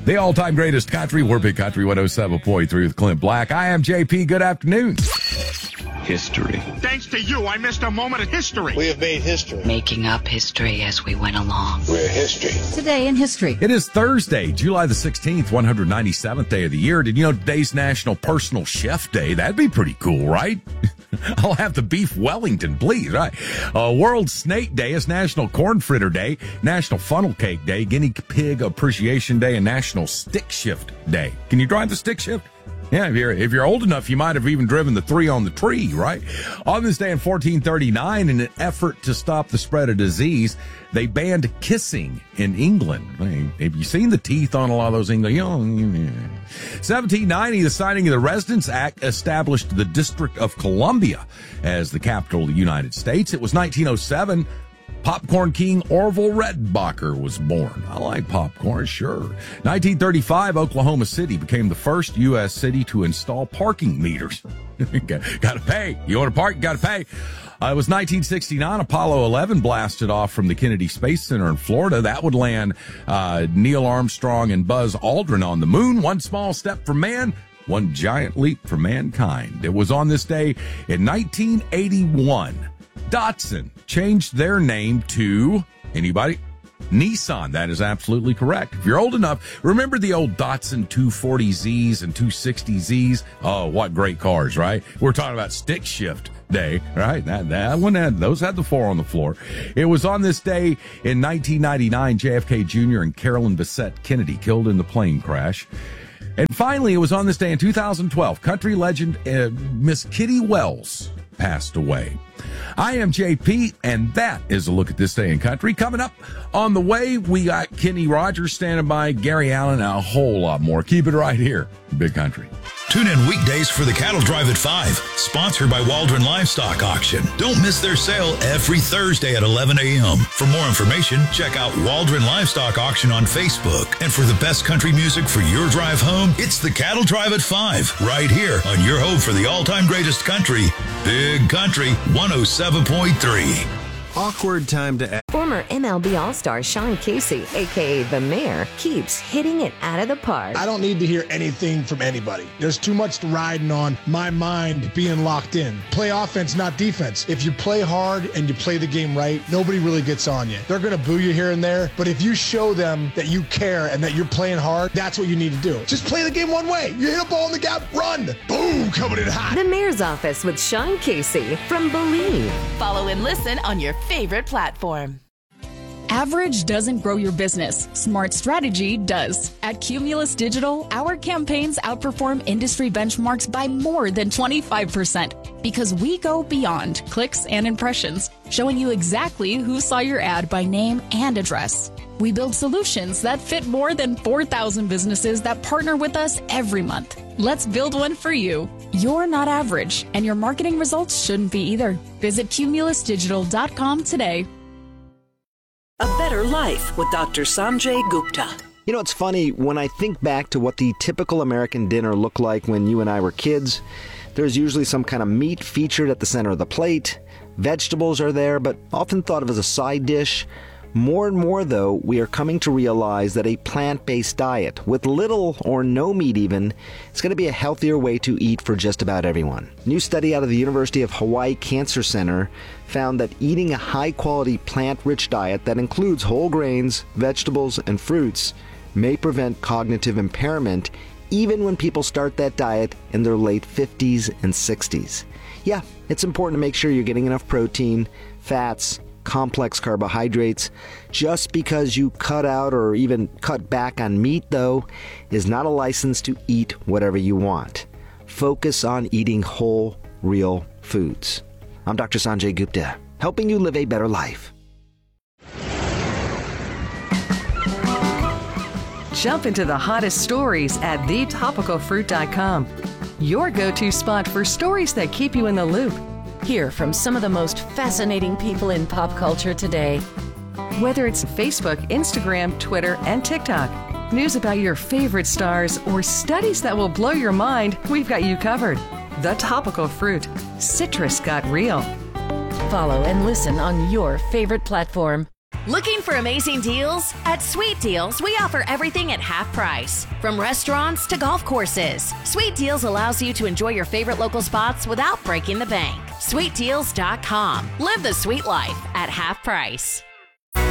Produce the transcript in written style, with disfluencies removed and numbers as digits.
The all-time greatest country, we're Big Country 107.3 with Clint Black. I am JP. Good afternoon. History. Thanks to you, I missed a moment of history. We have made history. Making up history as we went along. We're history. Today in history. It is Thursday, July the 16th, 197th day of the year. Did you know today's National Personal Chef Day? That'd be pretty cool, right? I'll have the beef Wellington, please, right? World Snake Day is National Corn Fritter Day, National Funnel Cake Day, Guinea Pig Appreciation Day, and National Stick Shift Day. Can you drive the stick shift? Yeah, if you're old enough, you might have even driven the 3 on the tree, right? On this day in 1439, in an effort to stop the spread of disease, they banned kissing in England. Have you seen the teeth on a lot of those English? 1790, the signing of the Residence Act established the District of Columbia as the capital of the United States. It was 1907. Popcorn king Orville Redenbacher was born. I like popcorn, sure. 1935, Oklahoma City became the first U.S. city to install parking meters. Gotta pay. You want to park, you gotta pay. It was 1969, Apollo 11 blasted off from the Kennedy Space Center in Florida. That would land Neil Armstrong and Buzz Aldrin on the moon. One small step for man, one giant leap for mankind. It was on this day in 1981. Datsun changed their name to, anybody? Nissan. That is absolutely correct. If you're old enough, remember the old Datsun 240Zs and 260Zs? Oh, what great cars, right? We're talking about stick shift day, right? That one those had the 4 on the floor. It was on this day in 1999, JFK Jr. and Carolyn Bessette Kennedy killed in the plane crash. And finally, it was on this day in 2012, country legend Miss Kitty Wells passed away. I am JP, and that is a look at this day in country. Coming up on the way, we got Kenny Rogers standing by, Gary Allen, and a whole lot more. Keep it right here, Big Country. Tune in weekdays for the Cattle Drive at 5, sponsored by Waldron Livestock Auction. Don't miss their sale every Thursday at 11 a.m. For more information, check out Waldron Livestock Auction on Facebook. And for the best country music for your drive home, it's the Cattle Drive at 5, right here on your home for the all-time greatest country, Big Country 107.3. Awkward time to... Former MLB All-Star Sean Casey, a.k.a. The Mayor, keeps hitting it out of the park. I don't need to hear anything from anybody. There's too much riding on my mind being locked in. Play offense, not defense. If you play hard and you play the game right, nobody really gets on you. They're going to boo you here and there, but if you show them that you care and that you're playing hard, that's what you need to do. Just play the game one way. You hit a ball in the gap, run. Boom, coming in hot. The Mayor's Office with Sean Casey from Believe. Follow and listen on your favorite platform. Average doesn't grow your business. Smart strategy does. At Cumulus Digital, our campaigns outperform industry benchmarks by more than 25% because we go beyond clicks and impressions, showing you exactly who saw your ad by name and address. We build solutions that fit more than 4,000 businesses that partner with us every month. Let's build one for you. You're not average, and your marketing results shouldn't be either. Visit cumulusdigital.com today. A Better Life with Dr. Sanjay Gupta. You know, it's funny, when I think back to what the typical American dinner looked like when you and I were kids, there's usually some kind of meat featured at the center of the plate. Vegetables are there, but often thought of as a side dish. More and more, though, we are coming to realize that a plant-based diet, with little or no meat even, is going to be a healthier way to eat for just about everyone. A new study out of the University of Hawaii Cancer Center found that eating a high-quality plant-rich diet that includes whole grains, vegetables, and fruits may prevent cognitive impairment even when people start that diet in their late 50s and 60s. Yeah, it's important to make sure you're getting enough protein, fats, complex carbohydrates. Just because you cut out or even cut back on meat, though, is not a license to eat whatever you want. Focus on eating whole, real foods. I'm Dr. Sanjay Gupta, helping you live a better life. Jump into the hottest stories at thetopicalfruit.com. Your go-to spot for stories that keep you in the loop. Hear from some of the most fascinating people in pop culture today. Whether it's Facebook, Instagram, Twitter, and TikTok, news about your favorite stars, or studies that will blow your mind, we've got you covered. The Topical Fruit. Citrus got real. Follow and listen on your favorite platform. Looking for amazing deals? At Sweet Deals, we offer everything at half price. From restaurants to golf courses, Sweet Deals allows you to enjoy your favorite local spots without breaking the bank. SweetDeals.com. Live the sweet life at half price.